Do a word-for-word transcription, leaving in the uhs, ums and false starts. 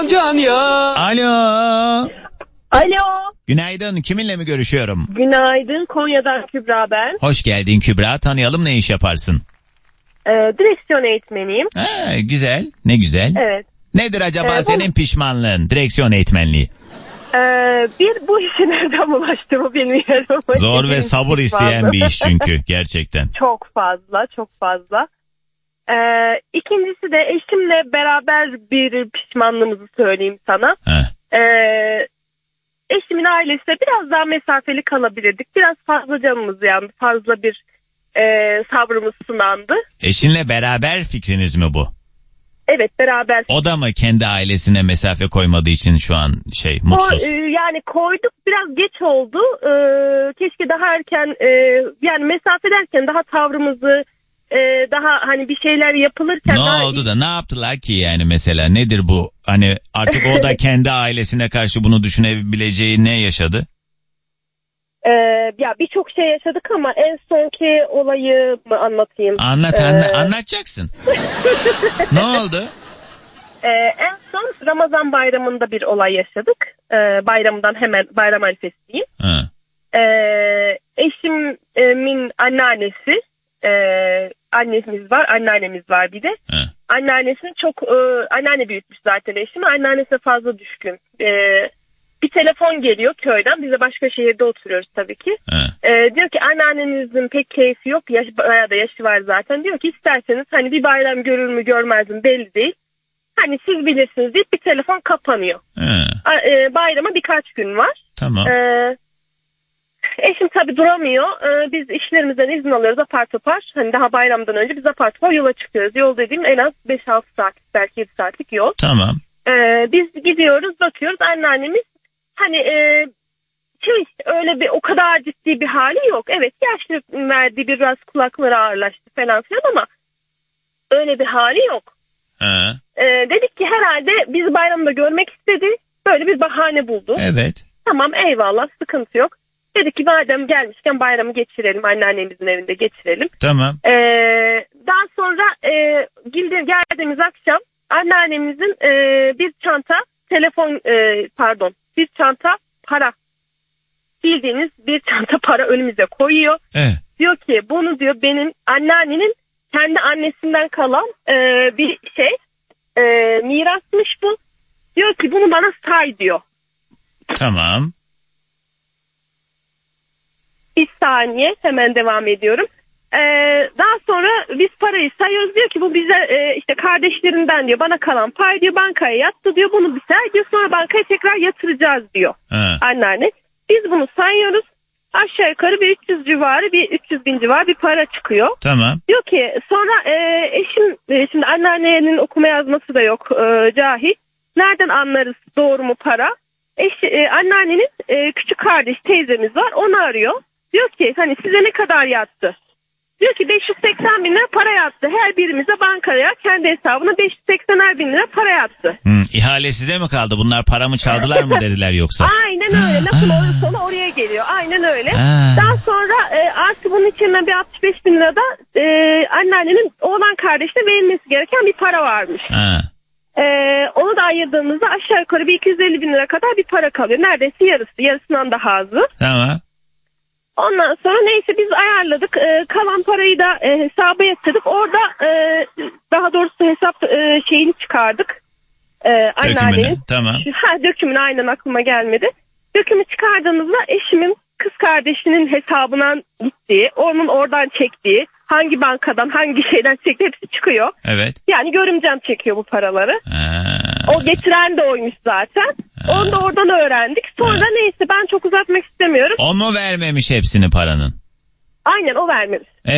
Can ya. Alo. Alo. Günaydın. Kiminle mi görüşüyorum? Günaydın. Konya'dan Kübra ben. Hoş geldin Kübra. Tanıyalım, ne iş yaparsın? Ee, direksiyon eğitmeniyim. Ha, güzel. Ne güzel. Evet. Nedir acaba Ee, senin bu... pişmanlığın? Direksiyon eğitmenliği. Ee, bir bu işe nereden bulaştığımı bilmiyorum. Zor ve sabır isteyen bir iş çünkü gerçekten. Çok fazla, çok fazla. Ee, ikincisi de eşimle beraber bir pişmanlığımızı söyleyeyim sana. Ee, eşimin ailesiyle biraz daha mesafeli kalabilirdik. Biraz fazla canımız yandı. Fazla bir e, sabrımız sınandı. Eşinle beraber fikriniz mi bu? Evet, beraber. O da mı kendi ailesine mesafe koymadığı için şu an şey mutsuz? O, e, yani koyduk, biraz geç oldu. E, keşke daha erken e, yani mesafe derken daha tavrımızı e, daha hani bir şeyler yapılırken. Ne daha... oldu da ne yaptılar ki yani mesela, nedir bu? Hani artık o da kendi ailesine karşı bunu düşünebileceği ne yaşadı? Ee, ya birçok şey yaşadık ama en sonki olayı mı anlatayım? Anlat ee... anla, anlatacaksın. Ne oldu? Ee, en son Ramazan bayramında bir olay yaşadık. Ee, bayramından hemen bayram arifesiyim. Ee, eşimin anneannesi, e, annemiz var, anneannemiz var bir de. Hı. Anneannesini çok e, anneanne büyütmüş zaten eşim. Anneannesine fazla düşkün. Ee, Bir telefon geliyor köyden. Biz de başka şehirde oturuyoruz tabii ki. Ee, diyor ki anneannenizin pek keyfi yok. Yaş, bayağı da yaşı var zaten. Diyor ki isterseniz hani bir bayram görür mü görmez mi belli değil. Hani siz bilirsiniz deyip bir telefon kapanıyor. A, e, bayrama birkaç gün var. Tamam. Ee, eşim tabii duramıyor. Ee, biz işlerimizden izin alıyoruz apar topar. Hani daha bayramdan önce biz apar topar yola çıkıyoruz. Yol dediğim en az beş altı saatlik, belki yedi saatlik yol. Tamam. Ee, biz gidiyoruz, bakıyoruz, anneannemiz hani e, şey, öyle bir o kadar ciddi bir hali yok. Evet, yaşlı verdiği biraz kulakları ağırlaştı falan filan ama öyle bir hali yok. E, dedik ki herhalde biz bayramda görmek istedi. Böyle bir bahane buldu. Evet. Tamam, eyvallah, sıkıntı yok. Dedik ki madem gelmişken bayramı geçirelim, anneannemizin evinde geçirelim. Tamam. E, daha sonra e, geldiğimiz akşam anneannemizin e, bir çanta telefon e, pardon bir çanta para, bildiğiniz bir çanta para önümüze koyuyor. Evet. Diyor ki bunu diyor benim anneannenin kendi annesinden kalan e, bir şey e, mirasmış bu. Diyor ki bunu bana say diyor. Tamam. Bir saniye, hemen devam ediyorum. Ee, daha sonra biz parayı sayıyoruz, diyor ki bu bize e, işte kardeşlerinden diyor bana kalan pay diyor bankaya yattı diyor, bunu bir say diyor, sonra bankaya tekrar yatıracağız diyor. Ha. Anneanne. Biz bunu sayıyoruz, aşağı yukarı bir üç yüz civarı, bir üç yüz bin civarı bir para çıkıyor. Tamam. Diyor ki sonra e, eşim e, şimdi anneannenin okuma yazması da yok, e, cahil, nereden anlarız doğru mu para? Eş, e, anneannenin e, küçük kardeş teyzemiz var, onu arıyor. Diyor ki hani size ne kadar yattı? Diyor ki beş yüz seksen bin lira para yattı. Her birimize bankaya kendi hesabına beş yüz seksen bin lira para yattı. Hmm, ihale size mi kaldı? Bunlar paramı çaldılar mı dediler yoksa? Aynen öyle. Lafın orası sonu oraya geliyor. Aynen öyle. Ha. Daha sonra e, artı bunun içinden bir altmış beş bin lirada e, anneannemin oğlan kardeşine verilmesi gereken bir para varmış. Ha. E, onu da ayırdığımızda aşağı yukarı bir iki yüz elli bin lira kadar bir para kalıyor. Neredeyse yarısı. Yarısından daha azı. Tamam. Ondan sonra neyse biz ayarladık. Ee, kalan parayı da e, hesaba yatırdık. Orada e, daha doğrusu hesap e, şeyini çıkardık. E, Dökümünü. Tamam. Ha, dökümünü aynen aklıma gelmedi. Dökümü çıkardığımızda eşimin kız kardeşinin hesabına gittiği, onun oradan çektiği, hangi bankadan hangi şeyden çektiği hepsi çıkıyor. Evet. Yani görümcem çekiyor bu paraları. Ha. O getiren de oymuş zaten. Ha. Onu da oradan öğrendik. Sonra ha. neyse ben çok uzatmak istemiyorum. O mu vermemiş hepsini paranın? Aynen, o vermemiş.